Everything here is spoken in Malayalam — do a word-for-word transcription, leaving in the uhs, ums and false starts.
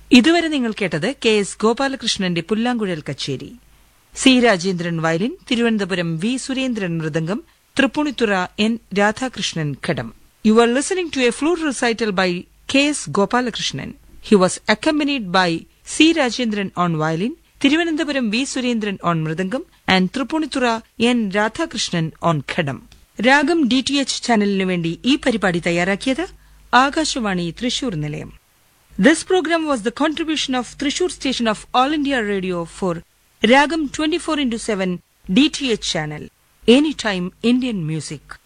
ഇതുവരെ നിങ്ങൾ കേട്ടത് കെ എസ് ഗോപാലകൃഷ്ണന്റെ പുല്ലാങ്കുഴൽ കച്ചേരി. C Rajendran violin, Thiruvananthapuram V Surendran mridangam, Tripunithura N Radhakrishnan ghatam. You are listening to A flute recital by K S Gopalakrishnan. He was accompanied by C Rajendran on violin, Thiruvananthapuram V Surendran on mridangam and Tripunithura N Radhakrishnan on ഘടം. രാഗം ഡി ടി എച്ച് ചാനലിനു വേണ്ടി ഈ പരിപാടി തയ്യാറാക്കിയത് ആകാശവാണി തൃശൂർ നിലയം. This program was the contribution of Thrissur station of All India Radio for Ragam twenty-four into seven D T H channel. Anytime Indian music.